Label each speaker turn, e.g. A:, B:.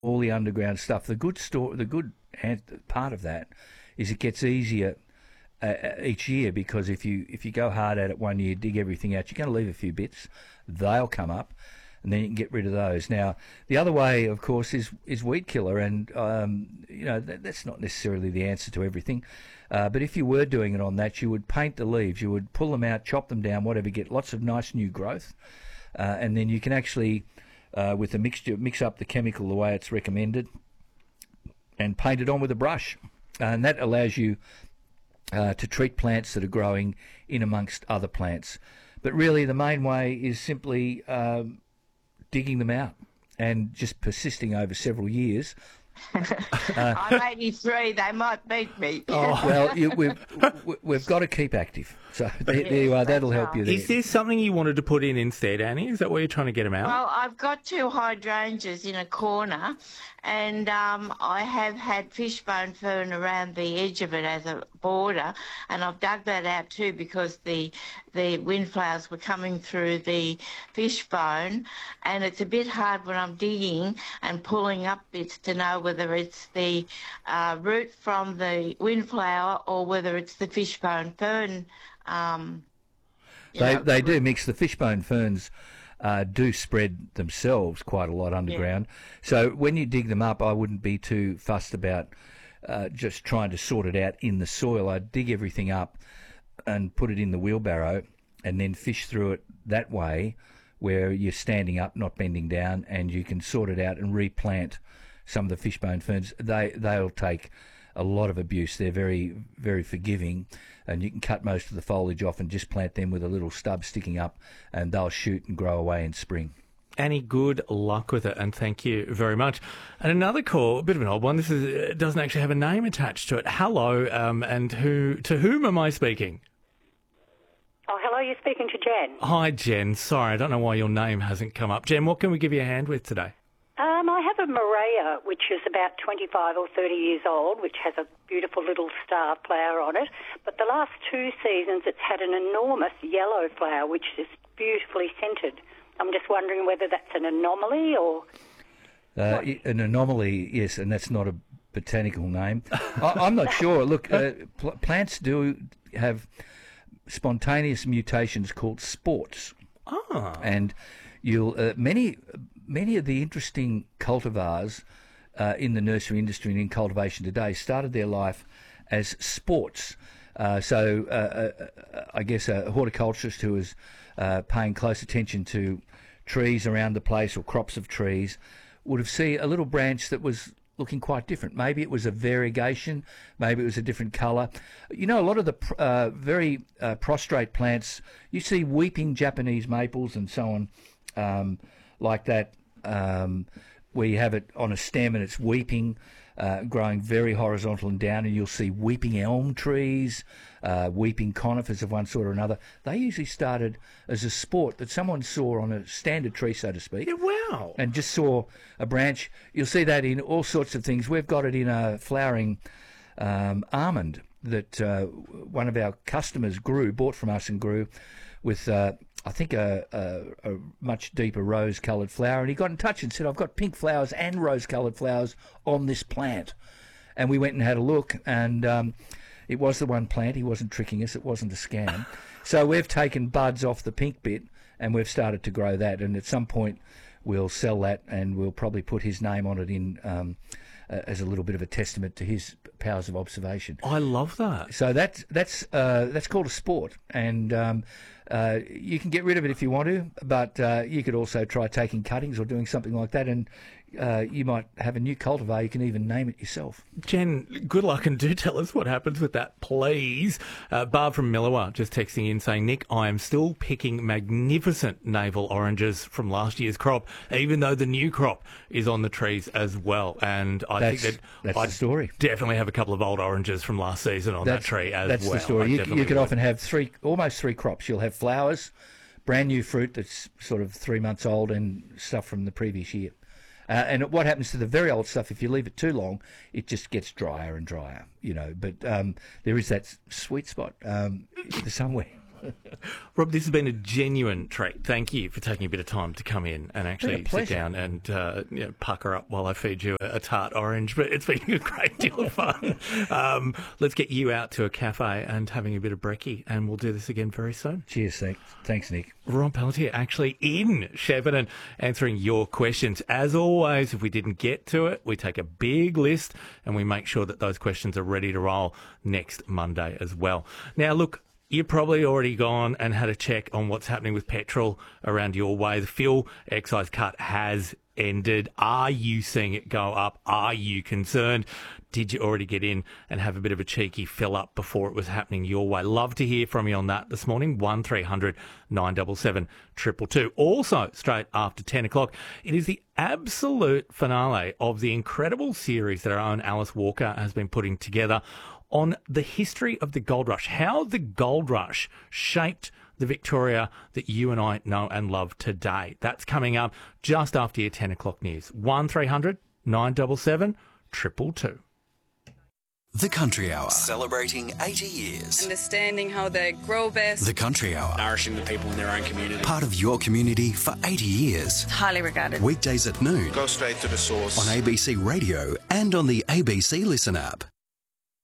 A: all the underground stuff. The good part of that is it gets easier each year, because if you go hard at it one year, dig everything out, you're going to leave a few bits. They'll come up, and then you can get rid of those. Now, the other way, of course, is weed killer, and that's not necessarily the answer to everything. But if you were doing it on that, you would paint the leaves, you would pull them out, chop them down, whatever, get lots of nice new growth, and then you can actually, with the mixture, mix up the chemical the way it's recommended, and paint it on with a brush, and that allows you to treat plants that are growing in amongst other plants. But really, the main way is simply digging them out and just persisting over several years.
B: I'm 83. They might beat me.
A: Well, we've got to keep active. So there you are. That'll help you there.
C: Is there something you wanted to put in instead, Annie? Is that why you're trying to get them out?
B: Well, I've got 2 hydrangeas in a corner, and I have had fishbone fern around the edge of it as a border, and I've dug that out too because the windflowers were coming through the fishbone, and it's a bit hard when I'm digging and pulling up bits to know whether it's the root from the windflower or whether it's the fishbone fern.
A: They do mix. The fishbone ferns do spread themselves quite a lot underground. Yeah. So when you dig them up, I wouldn't be too fussed about just trying to sort it out in the soil. I'd dig everything up and put it in the wheelbarrow and then fish through it that way, where you're standing up, not bending down, and you can sort it out and replant some of the fishbone ferns. They'll take a lot of abuse. They're very, very forgiving, and you can cut most of the foliage off and just plant them with a little stub sticking up, and they'll shoot and grow away in spring.
C: Annie, good luck with it, and thank you very much. And another call, a bit of an odd one. This doesn't actually have a name attached to it. Hello, and to whom am I speaking?
D: Oh, hello, you're speaking to Jen.
C: Hi, Jen. Sorry, I don't know why your name hasn't come up. Jen, what can we give you a hand with today?
D: I have a Maria, which is about 25 or 30 years old, which has a beautiful little star flower on it. But the last 2 seasons, it's had an enormous yellow flower, which is beautifully scented. I'm just wondering whether that's an anomaly or...
A: An anomaly, yes, and that's not a botanical name. I'm not sure. Look, plants do have spontaneous mutations called sports.
C: Ah.
A: And you'll many of the interesting cultivars in the nursery industry and in cultivation today started their life as sports. So I guess a horticulturist who was paying close attention to trees around the place or crops of trees would have seen a little branch that was looking quite different. Maybe it was a variegation, maybe it was a different colour. You know, a lot of the very prostrate plants, you see weeping Japanese maples and so on, like that, where you have it on a stem and it's weeping, growing very horizontal and down, and you'll see weeping elm trees, weeping conifers of one sort or another. They usually started as a sport that someone saw on a standard tree, so to speak.
C: Yeah, wow.
A: And just saw a branch. You'll see that in all sorts of things. We've got it in a flowering almond that one of our customers bought from us and grew with... I think a much deeper rose-coloured flower, and he got in touch and said, I've got pink flowers and rose-coloured flowers on this plant. And we went and had a look, and it was the one plant. He wasn't tricking us. It wasn't a scam. So we've taken buds off the pink bit, and we've started to grow that, and at some point we'll sell that, and we'll probably put his name on it in as a little bit of a testament to his powers of observation.
C: I love that.
A: So that's called a sport, and you can get rid of it if you want to, but you could also try taking cuttings or doing something like that, and you might have a new cultivar. You can even name it yourself.
C: Jen, good luck, and do tell us what happens with that, please. Barb from Millawa just texting in saying, Nick, I am still picking magnificent navel oranges from last year's crop, even though the new crop is on the trees as well. And I think
A: that's the story.
C: Definitely have a couple of old oranges from last season on that tree as well.
A: That's the story. You could often have almost three crops. You'll have flowers, brand new fruit that's sort of 3 months old, and stuff from the previous year. And what happens to the very old stuff, if you leave it too long, it just gets drier and drier, you know. But there is that sweet spot somewhere.
C: Rob, this has been a genuine treat. Thank you for taking a bit of time to come in and actually sit down and pucker up while I feed you a tart orange. But it's been a great deal of fun. Let's get you out to a cafe and having a bit of brekkie, and we'll do this again very soon.
A: Cheers, thanks, Nick.
C: Rob Pelletier actually in Shepparton answering your questions. As always, if we didn't get to it, we take a big list and we make sure that those questions are ready to roll next Monday as well. Now, look, you've probably already gone and had a check on what's happening with petrol around your way. The fuel excise cut has ended. Are you seeing it go up? Are you concerned? Did you already get in and have a bit of a cheeky fill up before it was happening your way? Love to hear from you on that this morning. 1300 977 222. Also, straight after 10 o'clock, it is the absolute finale of the incredible series that our own Alice Walker has been putting together on the history of the gold rush, how the gold rush shaped the Victoria that you and I know and love today. That's coming up just after your 10 o'clock news. 1300 977 222.
E: The Country Hour, celebrating 80 years.
F: Understanding how they grow best.
E: The Country Hour,
G: nourishing the people in their own community.
E: part of your community for 80 years.
F: Highly regarded.
E: Weekdays at noon
G: Go straight to the source.
E: on ABC Radio and on the ABC Listen app.